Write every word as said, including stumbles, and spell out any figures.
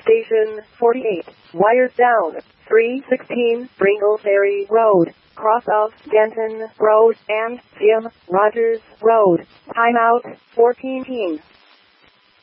Station forty-eight, wires down, three sixteen Brindleberry Road, cross of Denton Road and Jim Rogers Road. Timeout fourteen.